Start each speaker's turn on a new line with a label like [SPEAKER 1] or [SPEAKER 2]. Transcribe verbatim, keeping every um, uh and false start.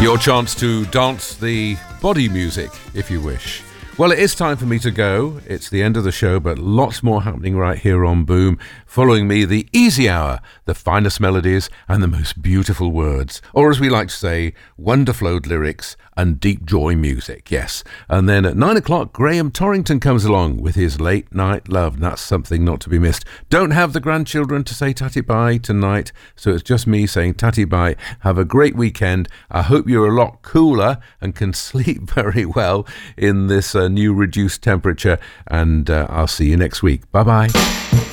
[SPEAKER 1] Your chance to dance the body music, if you wish. Well, it is time for me to go. It's the end of the show, but lots more happening right here on Boom. Following me, the easy hour, the finest melodies and the most beautiful words. Or as we like to say, wonder-flowed lyrics and deep joy music, yes. And then at nine o'clock, Graham Torrington comes along with his Late Night Love. And that's something not to be missed. Don't have the grandchildren to say tatty bye tonight, so it's just me saying tatty bye. Have a great weekend. I hope you're a lot cooler and can sleep very well in this uh, new reduced temperature. And uh, I'll see you next week. Bye-bye.